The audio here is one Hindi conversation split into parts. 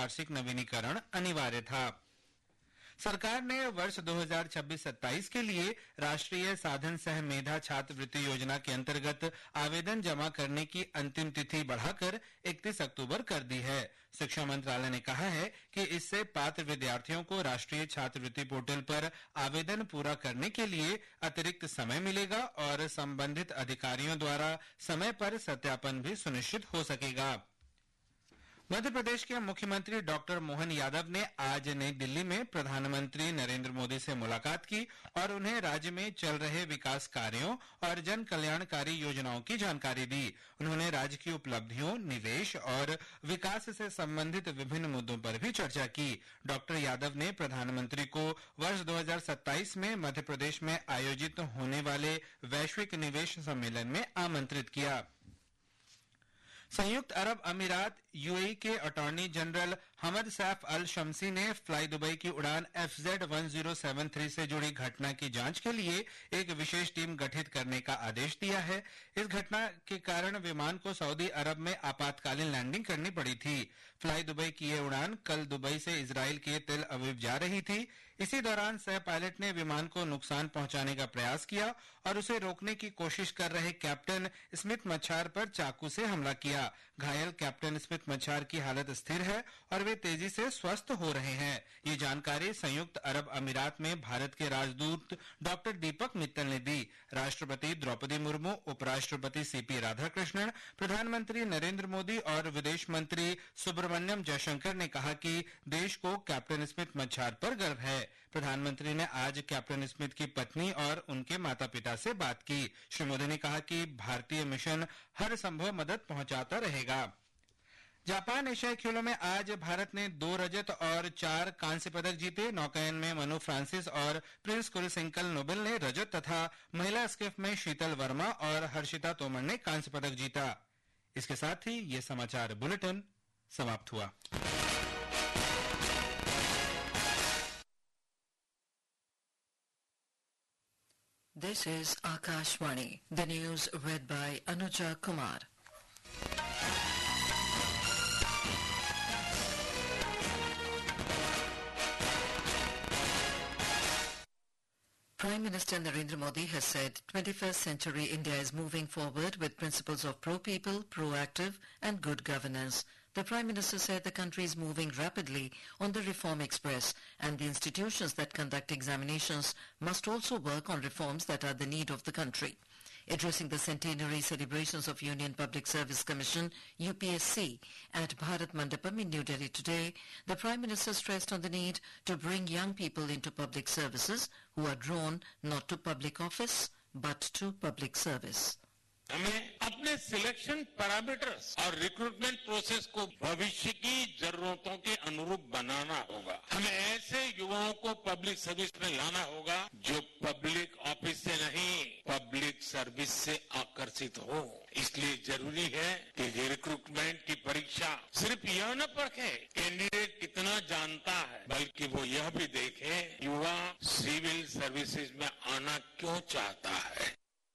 वार्षिक नवीनीकरण अनिवार्य था। सरकार ने वर्ष 2026-27 के लिए राष्ट्रीय साधन सह मेधा छात्रवृत्ति योजना के अंतर्गत आवेदन जमा करने की अंतिम तिथि बढ़ाकर 31 अक्टूबर कर दी है। शिक्षा मंत्रालय ने कहा है कि इससे पात्र विद्यार्थियों को राष्ट्रीय छात्रवृत्ति पोर्टल पर आवेदन पूरा करने के लिए अतिरिक्त समय मिलेगा और संबंधित अधिकारियों द्वारा समय पर सत्यापन भी सुनिश्चित हो सकेगा। मध्य प्रदेश के मुख्यमंत्री डॉक्टर मोहन यादव ने आज नई दिल्ली में प्रधानमंत्री नरेंद्र मोदी से मुलाकात की और उन्हें राज्य में चल रहे विकास कार्यों और जन कल्याणकारी योजनाओं की जानकारी दी। उन्होंने राज्य की उपलब्धियों, निवेश और विकास से संबंधित विभिन्न मुद्दों पर भी चर्चा की। डॉक्टर यादव ने प्रधानमंत्री को वर्ष 2027 में मध्य प्रदेश में आयोजित होने वाले वैश्विक निवेश सम्मेलन में आमंत्रित किया। संयुक्त अरब अमीरात यूएई के अटॉर्नी जनरल हमद सैफ अल शम्सी ने फ्लाई दुबई की उड़ान FZ1073 से जुड़ी घटना की जांच के लिए एक विशेष टीम गठित करने का आदेश दिया है। इस घटना के कारण विमान को सऊदी अरब में आपातकालीन लैंडिंग करनी पड़ी थी। फ्लाई दुबई की यह उड़ान कल दुबई से इजराइल के तेल अवीव जा रही थी। इसी दौरान सह पायलट ने विमान को नुकसान पहुंचाने का प्रयास किया और उसे रोकने की कोशिश कर रहे कैप्टन स्मिथ मच्छार पर चाकू से हमला किया। घायल कैप्टन स्मिथ मच्छार की हालत स्थिर है और वे तेजी से स्वस्थ हो रहे हैं। ये जानकारी संयुक्त अरब अमीरात में भारत के राजदूत डॉक्टर दीपक मित्तल ने दी। राष्ट्रपति द्रौपदी मुर्मू, उपराष्ट्रपति CP राधाकृष्णन, प्रधानमंत्री नरेंद्र मोदी और विदेश मंत्री सुब्रमण्यम जयशंकर ने कहा कि देश को कैप्टन स्मिथ मच्छार पर गर्व है। प्रधानमंत्री ने आज कैप्टन स्मिथ की पत्नी और उनके माता पिता से बात की। श्री मोदी ने कहा कि भारतीय मिशन हर संभव मदद पहुंचाता रहेगा। जापान एशियाई खेलों में आज भारत ने 2 रजत और 4 कांस्य पदक जीते। नौकायन में मनु फ्रांसिस और प्रिंस कुलसेंकल नोबेल ने रजत तथा महिला स्किफ में शीतल वर्मा और हर्षिता तोमर ने कांस्य पदक जीता। इसके साथ ही ये समाचार बुलेटिन समाप्त हुआ। This is Akashvani. The news read by Anuja Kumar. Prime Minister Narendra Modi has said 21st century India is moving forward with principles of pro-people, proactive and good governance. The Prime Minister said the country is moving rapidly on the reform express and the institutions that conduct examinations must also work on reforms that are the need of the country. Addressing the centenary celebrations of Union Public Service Commission UPSC at Bharat Mandapam in New Delhi today, the Prime Minister stressed on the need to bring young people into public services who are drawn not to public office but to public service. हमें अपने सिलेक्शन पैरामीटर्स और रिक्रूटमेंट प्रोसेस को भविष्य की जरूरतों के अनुरूप बनाना होगा। हमें ऐसे युवाओं को पब्लिक सर्विस में लाना होगा जो पब्लिक ऑफिस से नहीं पब्लिक सर्विस से आकर्षित हो। इसलिए जरूरी है कि रिक्रूटमेंट की परीक्षा सिर्फ यह न परखे कैंडिडेट कितना जानता है, बल्कि वो यह भी देखे युवा सिविल सर्विसेज में आना क्यों चाहता है।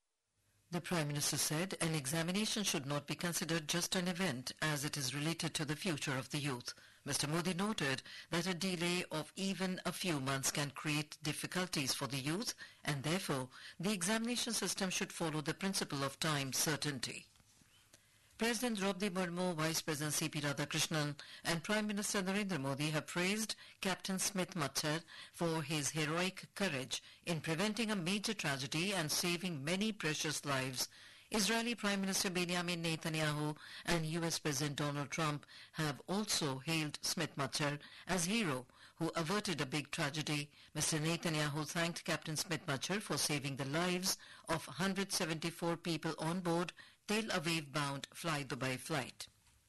The Prime Minister said an examination should not be considered just an event as it is related to the future of the youth. Mr. Modi noted that a delay of even a few months can create difficulties for the youth and therefore the examination system should follow the principle of time certainty. President Draupadi Murmu, Vice President CP Radhakrishnan and Prime Minister Narendra Modi have praised Captain Smith Machar for his heroic courage in preventing a major tragedy and saving many precious lives. Israeli Prime Minister Benjamin Netanyahu and US President Donald Trump have also hailed Smith Machar as hero who averted a big tragedy. Mr. Netanyahu thanked Captain Smith Machar for saving the lives of 174 people on board Tel Aviv-bound Fly Dubai flight.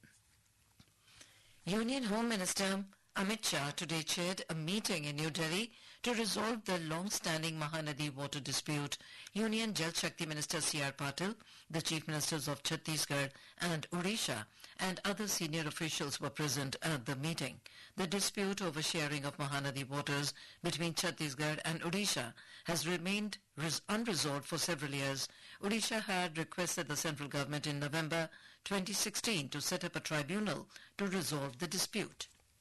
Union Home Minister Amit Shah today chaired a meeting in New Delhi to resolve the long-standing Mahanadi water dispute. Union Jal Shakti Minister C.R. Patil, the Chief Ministers of Chhattisgarh and Odisha and other senior officials were present at the meeting. The dispute over sharing of Mahanadi waters between Chhattisgarh and Odisha has remained unresolved for several years. Odisha had requested the central government in November 2016 to set up a tribunal to resolve the dispute.